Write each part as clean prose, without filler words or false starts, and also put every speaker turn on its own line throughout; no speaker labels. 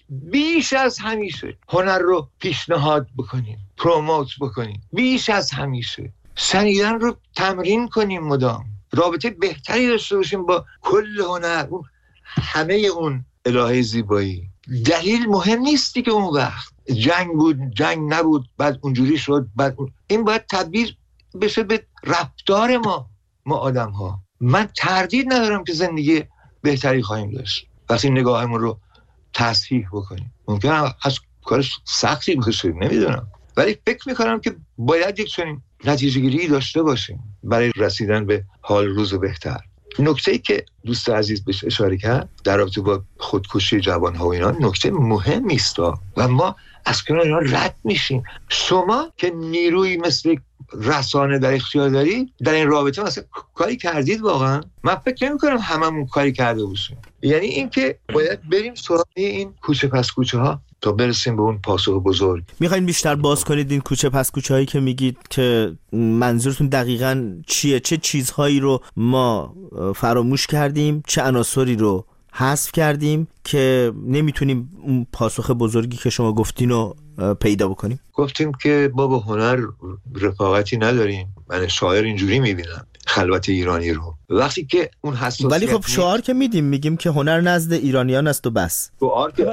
بیش از همیشه هنر رو پیشنهاد بکنیم، پروموت بکنیم، بیش از همیشه شنیدن رو تمرین کنیم، مدام رابطه بهتری داشته باشیم با کل هنر، همه اون الهه زیبایی. دلیل مهم نیستی که اون وقت جنگ بود، جنگ نبود، بعد اونجوری شد، این باید تبدیل بشه به رفتار ما آدم ها. من تردید ندارم که زندگی بهتری خواهیم داشت وقتی نگاهمون رو تصحیح بکنیم. ممکنه از کارش سختی باشه، نمیدونم، ولی فکر میکنم که باید یک چنین نتیجه گیری داشته باشیم برای رسیدن به حال روز بهتر. نکته‌ای که دوست عزیز بهش اشاره کرد در رابطه با خودکشی جوان‌ها و اینا نکته مهمی است و ما از کنار اینا رد میشیم. شما که نیروی مثل رسانه در اختیار داری، در این رابطه مثلا کاری کردید واقعا؟ من فکر نمی‌کنم هممون کاری کرده باشیم. یعنی این که باید بریم سراغ این کوچه پس کوچه ها تا برسیم به اون پاسخ بزرگ.
میخواین بیشتر باز کنید این کوچه پس کوچه هایی که میگید که منظورتون دقیقاً چیه؟ چه چیزهایی رو ما فراموش کردیم، چه عناصری رو حذف کردیم که نمیتونیم اون پاسخ بزرگی که شما گفتین رو پیدا بکنیم؟
گفتیم که ما با هنر رفاقتی نداریم. من شاعر اینجوری میبینم خلوت ایرانی رو، وقتی که اون حساسیت،
ولی خب شعار که میگیم که هنر نزد ایرانیان است و بس.
شعار که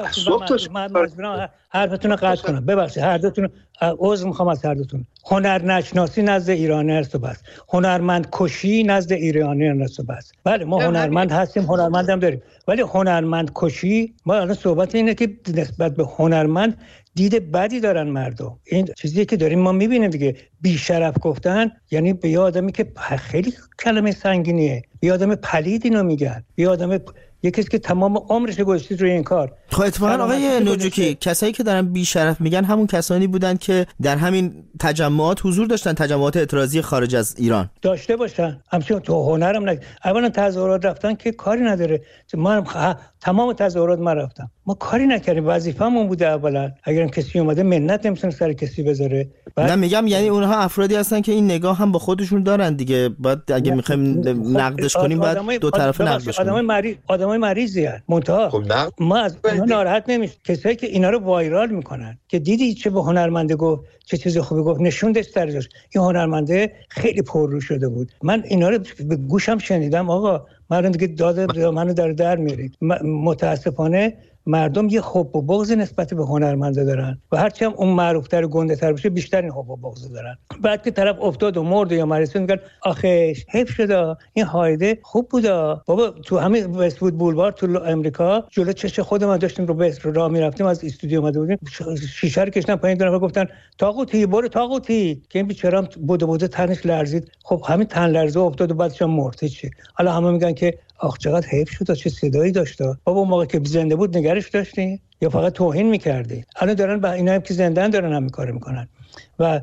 من حرفتون رو قطع کنم، ببخشید هر دوتون عذر میخوام از هر دوتون. هنر نشناسی نزد ایرانیان است و بس، هنرمند کشی نزد ایرانیان است و بس. بله ما هنرمند هستیم، هنرمندم داریم، ولی هنرمند کشی، ما الان صحبت اینه که نسبت به هنرمند دید بدی دارن مردم. این چیزی که داریم ما میبینیم دیگه. بی‌شرف گفتن یعنی به یه آدمی که خیلی کلمه سنگینیه، به آدم پلید اینو میگن، به آدم یه کسی که تمام عمرش گذاشته روی این کار.
خب اتفاقا آقای نوجوکی کسایی که دارن بی‌شرف میگن همون کسانی بودن که در همین تجمعات حضور داشتن، تجمعات اعتراضی خارج از ایران داشته
باشن. همچنین تو هنرم نگه. اولا تظاهرات رفتن که کاری نداره، ما تمام تظاهرات ما رفتم، ما کاری نکردیم، وظیفه‌مون بوده. اولا اگرم کسی اومده منت نمیتونه سر کسی بذاره.
نه میگم یعنی اونها افرادی هستن که این نگاه هم با خودشون دارن دیگه. بعد اگه میخوایم نقدش کنیم باید دو طرفه نقدش کنیم. آدمای مریضی هستن. منتها ما از اونها ناراحت نمیشیم. کسایی که اینا رو وایرال میکنن که دیدی چه به هنرمنده گفت، چه چیز خوبی گفت، نشون داشت این هنرمنده خیلی پررو شده بود. من اینا رو به گوشم شنیدم. آقا من دیگه داده منو در میارید. متاسفانه مردم یه حب و بغض نسبت به هنرمنده دارن و هرچی هم اون معروف‌تر و گنده‌تر بشه بیشتر این حب و بغض دارن. بعد که طرف افتاد و مرد یا مریض میگن آخه حیف شده، این هایده خوب بوده. بابا تو همین وست‌وود بولوار تو امریکا جلو چش خود من داشتیم رو به راه میرفتیم، از استودیو اومده بودیم، شیشه رو کشیدن پایین، دو نفر گفتن طاغوتی برو طاغوتی، که این بیچاره بوده تنش لرزید. خب همین تن لرزه افتاد و بعدش هم مرد. چی حالا همه میگن که آخ چقدر حیف شد، چه صدایی داشت. بابا اون موقع که زنده بود نگرش داشتین یا فقط توهین می‌کردی؟ الان دارن با اینا هم که زنده‌ان دارن هم کار میکنن و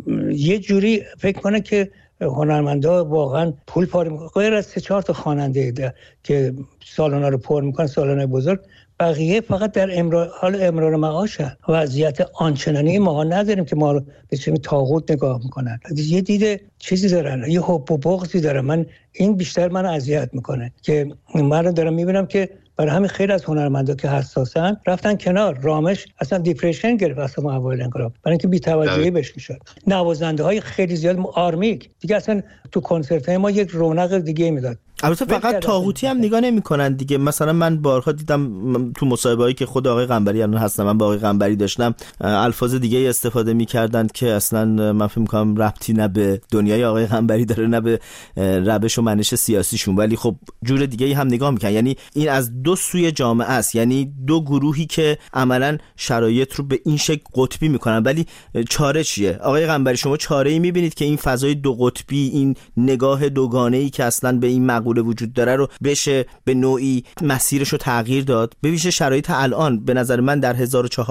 یه جوری فکر کنه که هنرمندا واقعا پول پاره میکنن. غیر از 3-4 تا خواننده که سالونا رو پر میکنن، سالن‌های بزرگ، بقیه فقط در امرار معاشن. وضعیت آنچنانی ما نداریم که ما رو به چه طاغوت نگاه میکنن. یه دیده چیزی دارن، یه حب و بغضی دارن. من این بیشتر من اذیت میکنه که من دارم میبینم که برای همین خیلی از هنرمندا که حساسن رفتن کنار. رامش اصلا دیپرشن گرفت اصلا اوایل انقلاب، برای اینکه بی‌توجهی بهش میشد. نوازنده‌های خیلی زیاد آرمیک دیگه اصلا تو کنسرت‌های ما یک رونق دیگه میداد. البته فقط طاغوتی هم نگاه نمی‌کنن دیگه. مثلا من بارها دیدم تو مصاحبه‌هایی که خود آقای قنبری الان هستم، من با آقای قنبری داشتم، الفاظ دیگه استفاده می‌کردن که اصلا من فکر می‌کنم ربطی نه به دنیای آقای قنبری داره نه به روش و منش سیاسیشون، ولی خب جور دیگه‌ای هم نگاه می‌کنن. یعنی این از دو سوی جامعه است، یعنی دو گروهی که عملاً شرایط رو به این شکل قطبی می‌کنن. ولی چاره چیه آقای قنبری؟ شما چاره‌ای می‌بینید که این فضای دو قطبی، این نگاه دوگانه‌ای که اصلا به این مقوله وجود داره رو بشه به نوعی مسیرش رو تغییر داد؟ به ویژه شرایط الان به نظر من در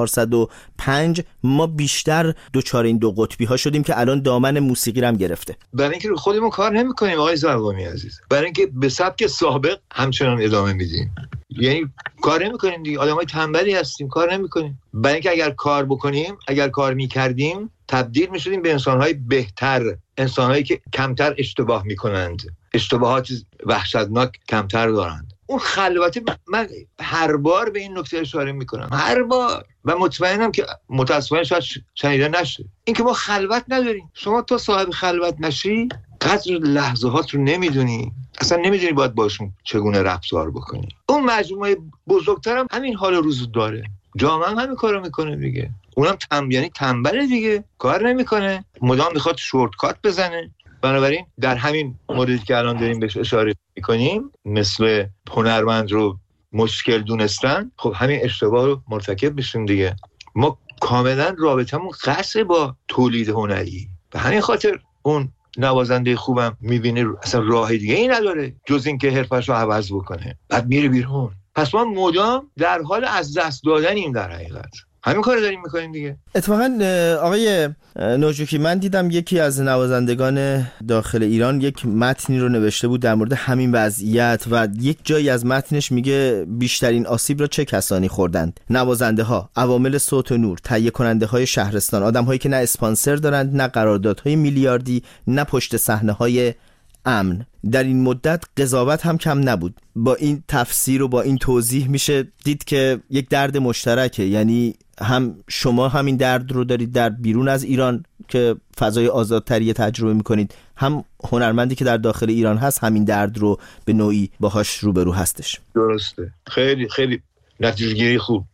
1405 ما بیشتر دوچار این دو قطبی ها شدیم که الان دامن موسیقی رو هم گرفته.
برای اینکه خودمون کار نمی‌کنیم آقای زرقامی عزیز، برای اینکه به سبک سابق همچنان ادامه میدیم. یعنی کار نمی‌کنیم دیگه، آدمای تنبلی هستیم، کار نمی‌کنیم. برای اینکه اگر کار بکنیم، اگر کار می‌کردیم، تبدیل می‌شدیم به انسان‌های بهتر، انسان‌هایی که کمتر اشتباه می‌کنند، اشتباهات وحشتناک کمتر دارند. اون خلوته، من هر بار به این نکته اشاره میکنم، هر بار، و مطمئنم که متاسفانه شاید شنیده نشه، این که ما خلوت نداریم. شما تا صاحب خلوت نشی قدر لحظات رو نمیدونی، اصلا نمیدونی باید باشون چگونه رفتار بکنی. اون مجموعه بزرگترم همین حال روز داره، جامعه هم همین کارو میکنه دیگه. اونم یعنی تنبله دیگه، کار نمیکنه، مدام میخواد شورتکات بزنه. بنابراین در همین موردی که الان داریم بهش اشاره میکنیم، مثل هنرمند رو مشکل دونستن، خب همین اشتباه رو مرتکب بشیم دیگه. ما کاملا رابطمون قصه با تولید هنری، به همین خاطر اون نوازنده خوبم میبینه اصلا راه دیگه ای نداره جز این که حرفش رو عوض بکنه، بعد میره بیرون. پس ما مدام در حال از دست دادنیم در حقیقت. همین کار داریم میکنیم دیگه.
اتفاقا آقای نوجوکی، من دیدم یکی از نوازندگان داخل ایران یک متنی رو نوشته بود در مورد همین وضعیت و یک جایی از متنش میگه بیشترین آسیب را چه کسانی خوردند؟ نوازنده ها، عوامل صوت و نور، تهیه کننده های شهرستان، آدم هایی که نه اسپانسر دارند، نه قراردادهای میلیاردی، نه پشت صحنه های امن. در این مدت قضاوت هم کم نبود. با این تفسیر و با این توضیح میشه دید که یک درد مشترکه، یعنی هم شما همین درد رو دارید در بیرون از ایران که فضای آزادتری تجربه میکنید، هم هنرمندی که در داخل ایران هست همین درد رو به نوعی باهاش روبرو هستش.
درسته. خیلی خیلی نتیجه‌گیری خوب.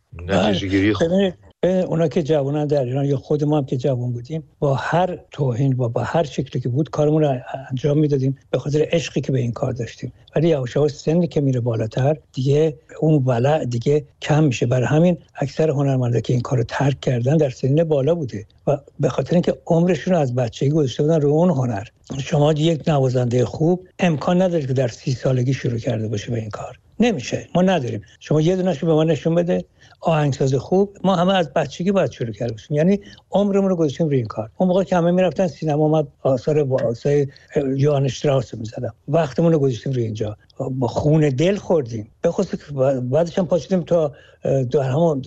اونا که جوانان در ایران یا خود ما هم که جوان بودیم، با هر توهین و با هر شکلی که بود کارمون رو انجام میدادیم به خاطر عشقی که به این کار داشتیم. ولی یواش یواش سنی که میره بالاتر دیگه اون ولع دیگه کم میشه. برای همین اکثر هنرمندا که این کارو ترک کردن در سن بالا بوده و به خاطر اینکه عمرشون رو از بچگی گذاشته بودن رو اون هنر. شما یک نوازنده خوب امکان نداره که در 30 سالگی شروع کرده باشه به این کار. نمیشه، ما نداریم. شما یه دونه‌شو به ما نشون بده. آهنگساز خوب ما همه از بچگی باید شروع کرده باشیم، یعنی عمرمون رو گذاشتیم روی این کار. اون موقع که همه میرفتن سینما، ما آثار یوهان شتراوس می‌زدم، وقتمون رو گذاشتیم روی اینجا، با خون دل خوردیم. به خصوص بعدش هم پاشیدیم تا در همون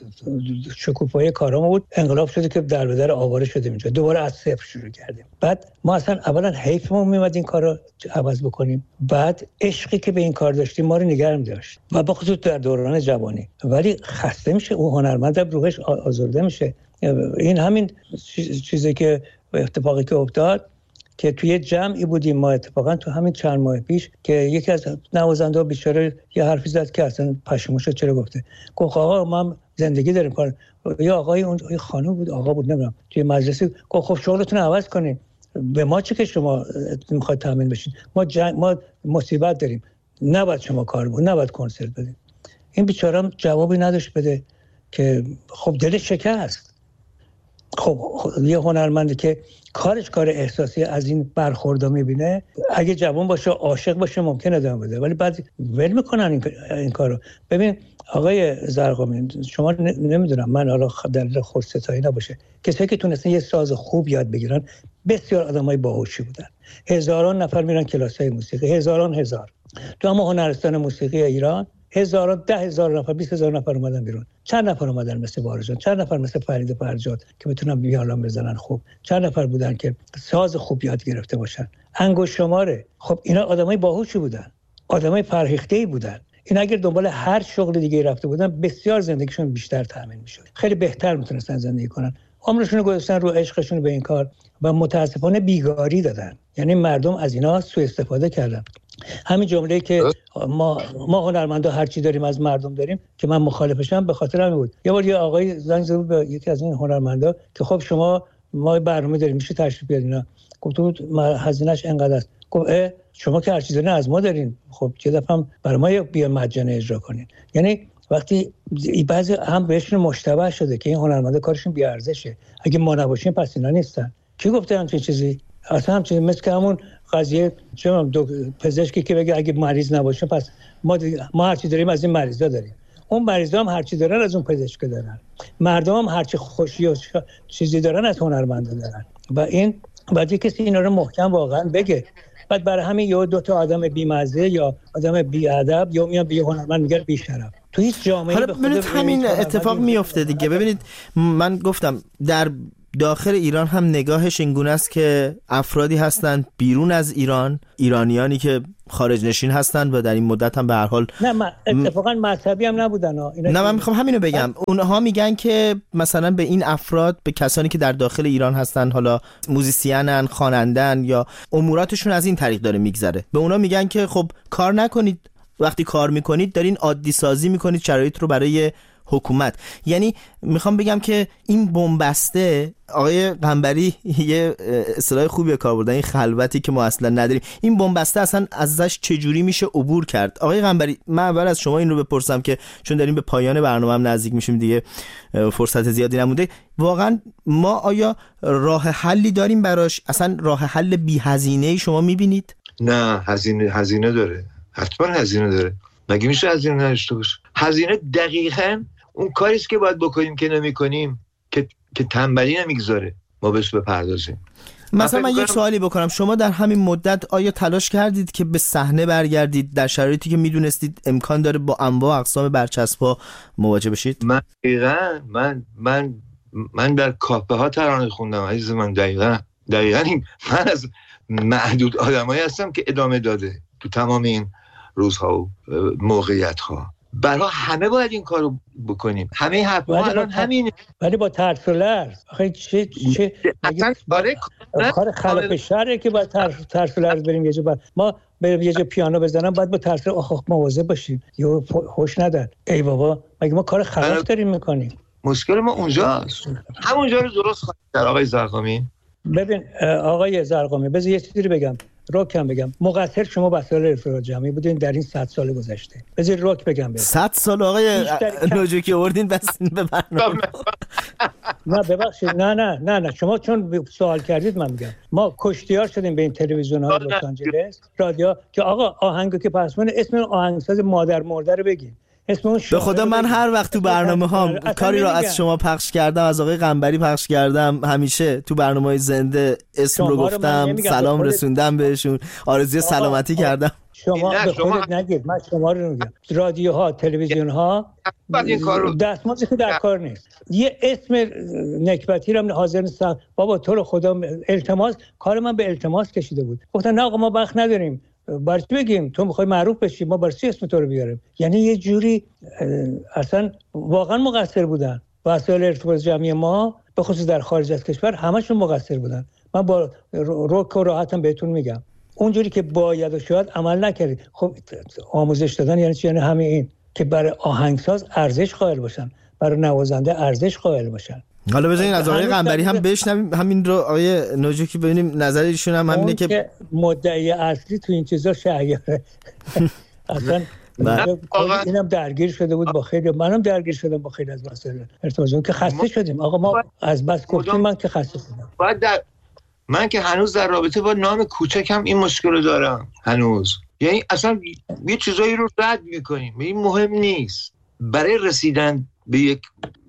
شکوفایی کارامون بود، انقلاب شده که در به در آواره شدیم اینجا، دوباره از صفر شروع کردیم. بعد ما اصلا اولا حیفمون میومد این کارو عوض بکنیم، بعد عشقی که به این کار داشتیم ما رو نگرم داشت و به خصوص در دوران جوانی. ولی خسته میشه اون هنرمند، روحش آزرده میشه. این همین چیزی که اتفاقی که افتاد که توی جمعی بودیم ما اتفاقا تو همین چند ماه پیش که یکی از نوازنده‌ها بیچاره یه حرفی زد که اصلا پشیمون شد چرا گفته. گفت آقا ما زندگی داریم کار. یا آقای اون خانم بود، آقا بود نمیدونم، توی مجلسی گفت خب شغلتون عوض کنین، به ما چه که شما میخواید تامین بشین، ما مصیبت داریم، نباید شما کار بود، نباید کنسرت بدین. این بیچاره هم جوابی نداشت بده که خب دلش شکست. خب یه هنرمندی که کارش کار احساسی از این برخوردا میبینه، اگه جوان باشه عاشق باشه ممکنه ادامه بده، ولی بعد ول میکنن این کارو. ببین آقای زرقامی، شما نمیدونم، من حالا در خودستایی نباشه، کسایی که تونستن یه ساز خوب یاد بگیرن بسیار آدمای باهوشی بودن. هزاران نفر میرن کلاسای موسیقی، هزار تو اما هنرستان موسیقی ایران 10,000 نفر 20,000 نفر اومدن بیرون. چند نفر اومدن مثل بارجان، چند نفر مثل فرید فرجاد که بتونن ویولن بزنن خوب، چند نفر بودن که ساز خوب یاد گرفته باشن، انگشت شماره. خب اینا آدمای باهوشی بودن، آدمای فرهیخته‌ای بودن. این اگر دنبال هر شغل دیگه رفته بودن بسیار زندگیشون بیشتر تامین میشد، خیلی بهتر میتونستن زندگی کنن. عمرشون رو گذاشتن رو عشقشون به این کار و متاسفانه بیگاری دادن، یعنی مردم از اینا سوء استفاده کردن. همین جمله‌ای که ما هنرمندا هر چی داریم از مردم داریم که من مخالفشم به خاطر همین بود. یه بار یه آقای زنگ زد به یکی از این هنرمندا که خب ما برنامه داریم میشه تشریف بیارین. گفت هزینه‌اش اینقدر است. گفت شما که هر چیزی دارین از ما دارین، خب چه دفعه برای ما بیا مجانی اجرا کنین. یعنی وقتی بعضی هم بهشون مشتبه شده که این هنرمندا کارشون بی ارزشه، اگه ما نباشیم پس اینا نیستن. کی گفته همچین چیزی؟ اصلا همچین مثل همون قضیه چون پزشکی که بگه اگه مریض نباشه پس ما هر چی داریم از این مریضا داریم. اون مریضا هم هر چی دارن از اون پزشک دارن. مردم هم هر چی خوشی و چیزی دارن از هنرمندا دارن. و این بعد کسی اینا رو محکم واقعا بگه. بعد برای همین یه دو تا آدم بی‌مزه یا آدم بی‌ادب یا میان به هنرمند میگن بی‌شرف. تو هیچ جامعه‌ای
حالا ببینید همین اتفاق میفته دیگه. ببینید من گفتم در داخل ایران هم نگاهش اینگونه است که افرادی هستند بیرون از ایران، ایرانیانی که خارج نشین هستند و در این مدت هم به هر حال
نه اتفاقا مذهبی هم نبودن.
نه من میخوام همینو بگم. اونها میگن که مثلا به این افراد، به کسانی که در داخل ایران هستن، حالا موزیسینن، خوانندن یا اموراتشون از این طریق داره میگذره، به اونا میگن که خب کار نکنید، وقتی کار میکنید دارین عادی سازی میکنید شرایط رو برای حکومت. یعنی میخوام بگم که این بنبسته، آقای قنبری یه اصطلاح خوبی به کار بردن، این خلوتی که ما اصلا نداریم، این بنبسته اصلا ازش چجوری میشه عبور کرد؟ آقای قنبری من اول از شما این رو بپرسم که چون داریم به پایان برنامه هم نزدیک میشیم دیگه، فرصت زیادی نمونده، واقعا ما آیا راه حلی داریم براش؟ اصلا راه حل بی هزینه شما میبینید؟
نه، هزینه داره، حتما هزینه داره. مگه میشه هزینه نداشته باشه؟ هزینه دقیقاً اون کاریست که باید بکنیم که نمی‌کنیم، که تنبلی نمیگذاره ما بهش بپردازیم.
مثلا من یک سوالی بکنم، شما در همین مدت آیا تلاش کردید که به صحنه برگردید در شرایطی که میدونستید امکان داره با انواع اقسام برچسب‌ها مواجه بشید؟
من در کافه ها ترانه خوندم عزیز من. دقیقاً من از معدود آدمایی هستم که ادامه داده تو تمام این روزها و موقعیت‌ها. برای همه باید این کارو بکنیم. همه حرف ما الان همینه،
ولی با ترس و لرز. آخه چه کار خلاف شرعه که باید ترس و لرز بریم یه جا ما بریم یه جا پیانو بزنم باید با ترس مواظب باشیم یا هوش ندن. ای بابا مگه ما کار خلاف داریم میکنیم؟
مشکل ما اونجاست. همونجا رو درست خواهید در آقای زرقامی.
ببین آقای زرقامی، بذار یه چیزی رو بگم، روکم بگم. مقصر شما وسایل ارتباط جمعی بودین در این 100 سال گذشته. بذار روک بگم
100 سال آقای نوجوکی آوردین بس به برنامه.
نه ببخشید، نه شما چون سوال کردید من میگم ما کشتیار شدیم به این تلویزیون ها لس آنجلس، رادیو، که آقا آهنگو که پخش کنه اسم آهنگساز مادر مرده رو بگین. به
خدا من هر وقت تو برنامه ها کاری رو از شما پخش کردم، از آقای قنبری پخش کردم، همیشه تو برنامه‌های زنده اسم رو گفتم، سلام رسوندم بهشون، آرزوی سلامتی کردم.
شما به خودت نگید، من شما رو میگم. رادیوها، تلویزیون ها دستمزدی که در کار نیست. یه اسم نکبتی رو حاضر نیستن. بابا تو رو خدا التماس، کار من به التماس کشیده بود. گفتن نه آقا ما وقت نداریم. برای چی بگیم تو میخوای معروف بشی، ما برای چی اسم تو رو بیاریم؟ یعنی یه جوری اصلا واقعا مقصر بودن. وسایل ارتباط جمعی ما به خصوص در خارج از کشور همشون مقصر بودن. من با روک و راحتم بهتون میگم اونجوری که باید و شاید عمل نکردید. خب آموزش دادن یعنی چی؟ یعنی همین این که برای آهنگساز ارزش قائل باشن، برای نوازنده ارزش قائل باشن.
حالا بذارین از آقای قنبری هم بشنویم همین رو. آقای نوجوکی ببینیم نظر ایشون هم همینه که
مدعی اصلی تو این چیزا شهیاره. اصلا اینم درگیر شده بود با خیلی، منم درگیر شدم با خیلی از مسائل ارتباطی که خسته شدیم. آقا ما از بس گفتیم، من که خسته شدم.
من که هنوز در رابطه با نام کوچکم این مشکل رو دارم هنوز. یعنی اصلا یه چیزایی رو رد میکنیم، این مهم نیست. برای رسیدن به یک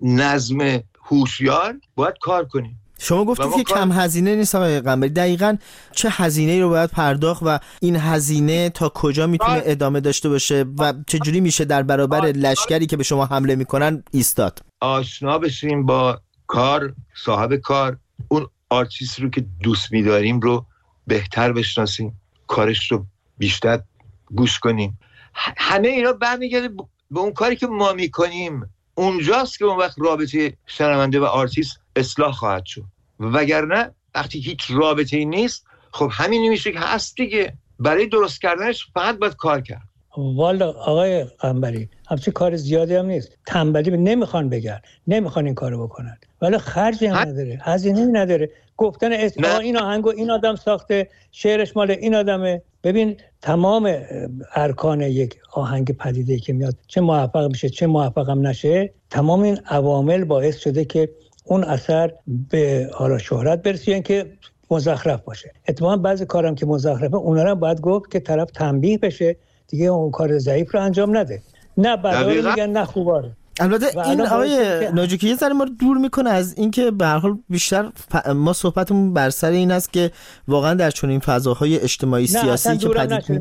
نظم هوشیار باید کار کنیم.
شما گفتید که کم هزینه نیست آقای قنبری. دقیقاً چه هزینه‌ای رو باید پرداخت و این هزینه تا کجا میتونه ادامه داشته باشه و چجوری میشه در برابر لشکری که به شما حمله میکنن ایستاد؟
آشنا بشیم با کار، صاحب کار، اون آرتیست رو که دوست می‌داریم رو بهتر بشناسیم، کارش رو بیشتر گوش کنیم. همه اینا برمیگرده به اون کاری که ما میکنیم. اونجاست که اون وقت رابطه شنونده و آرتیست اصلاح خواهد شد. وگرنه وقتی هیچ رابطه‌ای نیست، خب همین میشه که هست دیگه. برای درست کردنش فقط باید کار کرد.
والا آقای قنبری همچین کار زیادی هم نیست. تنبلی نمیخوان بگن، نمیخوان این کارو بکنن، ولی خرجی هم نداره، هزینه‌ای نداره. گفتن این آهنگو این آدم ساخته، شعرش مال این آدمه. ببین تمام ارکان یک آهنگ پدیده‌ای که میاد، چه موفق میشه چه موفق هم نشه، تمام این عوامل باعث شده که اون اثر به حالا شهرت برسه که مزخرف باشه. اتفاقا بعضی کارام که مزخرفه اونا رو باید گفت که طرف تنبیه بشه دیگه اون کار ضعیف رو انجام نده. نه بعدا میگن نه خوباره.
البته این آقای ناجوکی یه ذره ما رو دور میکنه از این که به هر حال بیشتر ما صحبتمون بر سر این است که واقعا در چنین فضاهای اجتماعی سیاسی که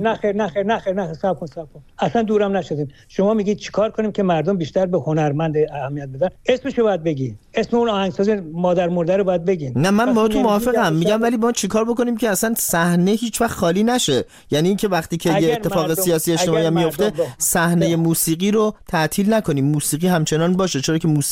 نه صبر کن اصلا دورم نشدیم. شما میگید چیکار کنیم که مردم بیشتر به هنرمند اهمیت بدن؟ اسمشو باید بگی، اسم اون آهنگساز مادر مرده رو باید بگین.
نه من با تو موافقم، میگم ولی ما چیکار بکنیم که اصلا صحنه هیچ وقت خالی نشه؟ یعنی اینکه وقتی که یه اتفاق سیاسی اجتماعی میفته صحنه موسیقی رو تعطیل نکنیم، موسیقی همچنان باشه، چرا که